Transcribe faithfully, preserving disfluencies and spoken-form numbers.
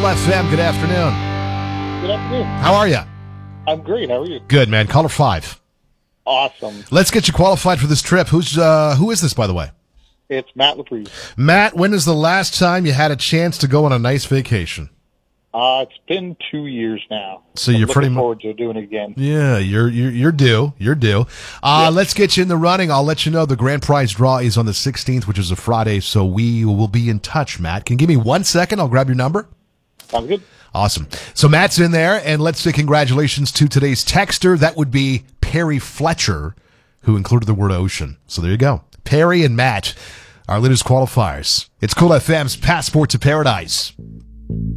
Cool F M. Good afternoon. Good afternoon. How are you? I'm great. How are you? Good, man. Caller five. Awesome. Let's get you qualified for this trip. Who's uh, who is this, by the way? It's Matt LaPrise. Matt, when is the last time you had a chance to go on a nice vacation? Uh, it's been two years now. So I'm you're looking pretty much forward to doing it again. Yeah, you're you're you're due. You're due. Uh, Yeah. Let's get you in the running. I'll let you know the grand prize draw is on the sixteenth, which is a Friday. So we will be in touch. Matt, can you give me one second? I'll grab your number. Sounds good. Awesome. So Matt's in there, and let's say congratulations to today's texter. That would be Perry Fletcher, who included the word ocean. So there you go. Perry and Matt, our latest qualifiers. It's Cool F M's Passport to Paradise.